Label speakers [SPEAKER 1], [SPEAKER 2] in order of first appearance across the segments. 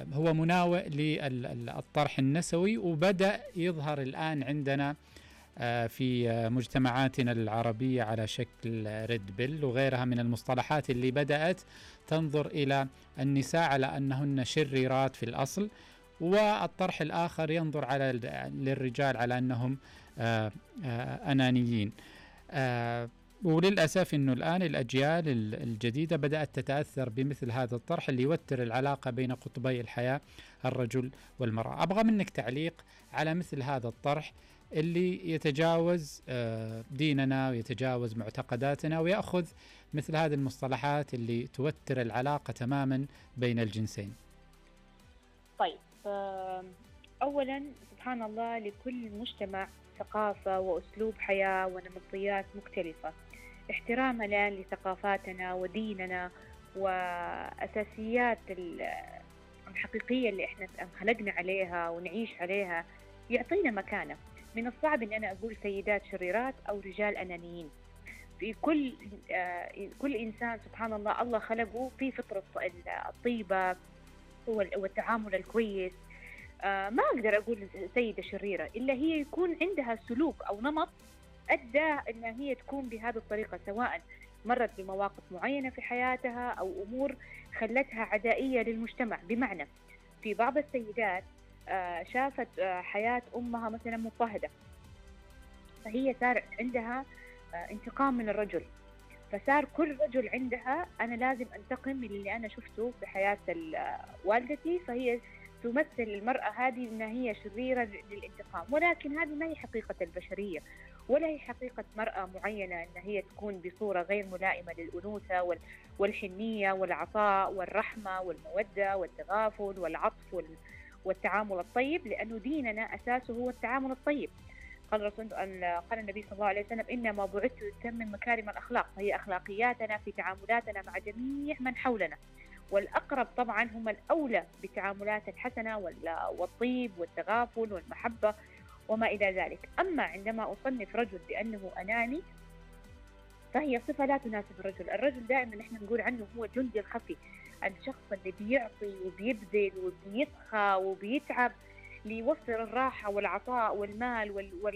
[SPEAKER 1] هو مناوئ للطرح النسوي، وبدأ يظهر الآن عندنا في مجتمعاتنا العربية على شكل ريد بيل وغيرها من المصطلحات اللي بدأت تنظر إلى النساء على أنهن شريرات في الأصل، والطرح الآخر ينظر للرجال على أنهم أنانيين. وللأسف أنه الآن الأجيال الجديدة بدأت تتأثر بمثل هذا الطرح اللي يوتر العلاقة بين قطبي الحياة الرجل والمرأة. أبغى منك تعليق على مثل هذا الطرح اللي يتجاوز ديننا ويتجاوز معتقداتنا ويأخذ مثل هذه المصطلحات اللي توتر العلاقة تماما بين الجنسين.
[SPEAKER 2] طيب، أولا سبحان الله لكل مجتمع ثقافة وأسلوب حياة ونمطيات مختلفة. احترامنا لثقافاتنا وديننا وأساسيات الحقيقية اللي احنا خلقنا عليها ونعيش عليها يعطينا مكانة. من الصعب ان انا اقول سيدات شريرات او رجال انانيين. في كل انسان سبحان الله خلقه في فطرة الطيبة والتعامل الكويس. ما اقدر اقول سيدة شريرة الا هي يكون عندها سلوك او نمط ادى ان هي تكون بهذه الطريقة، سواء مرت بمواقف معينة في حياتها او امور خلتها عدائية للمجتمع. بمعنى في بعض السيدات شافت حياة أمها مثلا مضطهدة، فهي صار عندها انتقام من الرجل، فصار كل رجل عندها أنا لازم أنتقم من اللي أنا شفته في حياة والدتي، فهي تمثل المرأة هذه أنها هي شريرة للانتقام. ولكن هذه ما هي حقيقة البشرية، ولا هي حقيقة مرأة معينة أن هي تكون بصورة غير ملائمة للأنوثة والحنية والعطاء والرحمة والمودة والتغافل والعطف والتعامل الطيب، لأنه ديننا أساسه هو التعامل الطيب. قال النبي صلى الله عليه وسلم إنما بعثت لأتمم مكارم الأخلاق، فهي أخلاقياتنا في تعاملاتنا مع جميع من حولنا، والأقرب طبعا هم الأولى بالتعاملات الحسنة والطيب والتغافل والمحبة وما إلى ذلك. أما عندما أصنف رجل بأنه أناني فهي صفة لا تناسب الرجل. الرجل دائما نحن نقول عنه هو الجندي الخفي، الشخص اللي بيعطي وبيبذل وبيسخى وبيتعب ليوفر الراحة والعطاء والمال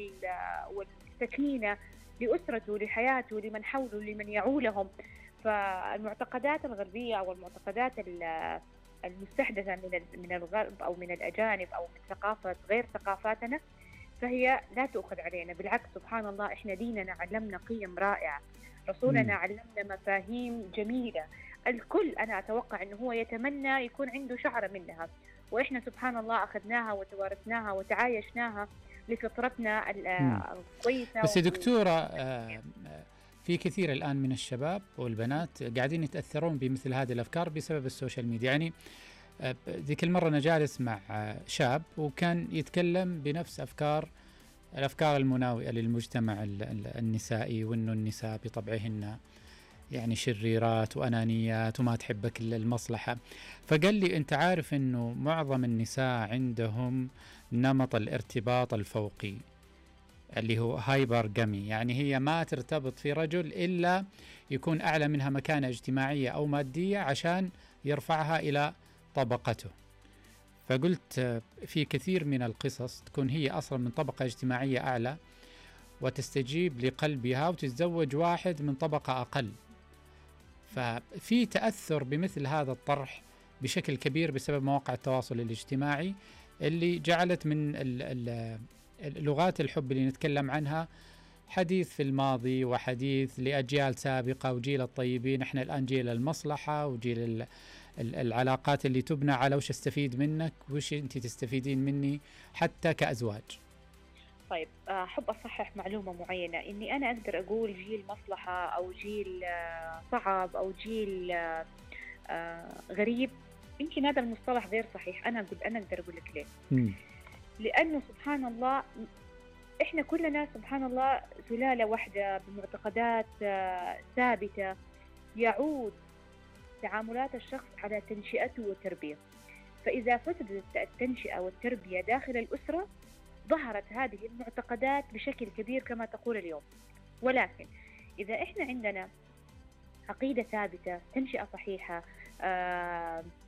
[SPEAKER 2] والسكينة لأسرته لحياته لمن حوله لمن يعولهم. فالمعتقدات الغربية أو المعتقدات المستحدثة من الغرب أو من الأجانب أو من ثقافة غير ثقافاتنا فهي لا تؤخذ علينا. بالعكس سبحان الله إحنا ديننا علمنا قيم رائعة، رسولنا علمنا مفاهيم جميلة، الكل أنا أتوقع أنه هو يتمنى يكون عنده شعرة منها، وإحنا سبحان الله أخذناها وتوارثناها وتعايشناها لفطرتنا الكويسة.
[SPEAKER 1] بس دكتورة في كثير الآن من الشباب والبنات قاعدين يتأثرون بمثل هذه الأفكار بسبب السوشيال ميديا. يعني ذيك المرة أنا جالس مع شاب وكان يتكلم بنفس الأفكار المناوئة للمجتمع النسائي، وأنه النساء بطبعهن يعني شريرات وأنانيات وما تحبك إلا المصلحة. فقال لي أنت عارف أنه معظم النساء عندهم نمط الارتباط الفوقي اللي هو هايبرغامي، يعني هي ما ترتبط في رجل إلا يكون أعلى منها مكانة اجتماعية أو مادية عشان يرفعها إلى طبقته. فقلت في كثير من القصص تكون هي أصلا من طبقة اجتماعية أعلى وتستجيب لقلبها وتتزوج واحد من طبقة أقل. ففي تأثر بمثل هذا الطرح بشكل كبير بسبب مواقع التواصل الاجتماعي اللي جعلت من لغات الحب اللي نتكلم عنها حديث في الماضي وحديث لأجيال سابقة وجيل الطيبين. احنا الآن جيل المصلحة وجيل العلاقات اللي تبنى على وش استفيد منك وش انت تستفيدين مني حتى كأزواج.
[SPEAKER 2] طيب أحب أصحح معلومة معينة، إني أنا أقدر أقول جيل مصلحة أو جيل صعب أو جيل غريب. يمكن هذا المصطلح غير صحيح. أنا أقدر أقول لك ليه. لأنه سبحان الله إحنا كلنا سبحان الله سلالة واحدة بمعتقدات ثابتة، يعود تعاملات الشخص على تنشئته وتربيته. فإذا فسدت التنشئة والتربية داخل الأسرة ظهرت هذه المعتقدات بشكل كبير كما تقول اليوم. ولكن إذا إحنا عندنا عقيدة ثابتة، تنشئة صحيحة،